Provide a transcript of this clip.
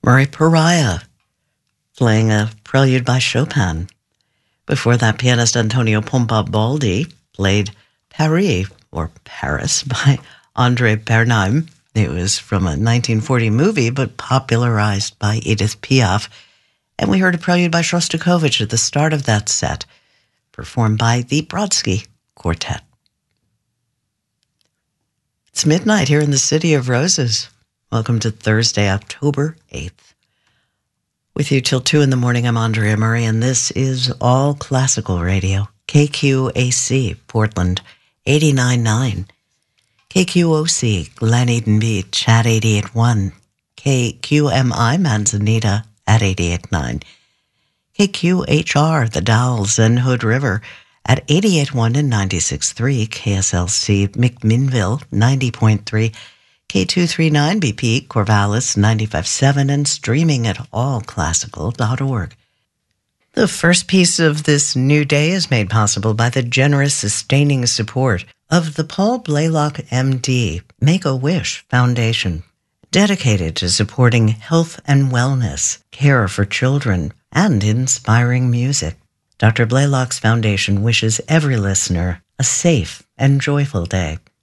Murray Pariah playing a prelude by Chopin. Before that, pianist Antonio Pompa Baldi played Paris, or Paris, by Andre Bernheim. It was from a 1940 movie, but popularized by Edith Piaf. And we heard a prelude by Shostakovich at the start of that set, performed by the Brodsky Quartet. It's midnight here in the City of Roses. Welcome to Thursday, October 8th. With you till 2 in the morning, I'm Andrea Murray, and this is All Classical Radio. KQAC, Portland, 89.9. KQOC, Glen Eden Beach at 88.1. KQMI, Manzanita at 88.9. KQHR, The Dalles and Hood River at 88.1 and 96.3. KSLC, McMinnville, 90.3. K239 BP, Corvallis, 95.7, and streaming at allclassical.org. The first piece of this new day is made possible by the generous sustaining support of the Paul Blaylock, MD, Make-A-Wish Foundation, dedicated to supporting health and wellness, care for children, and inspiring music. Dr. Blaylock's foundation wishes every listener a safe and joyful day.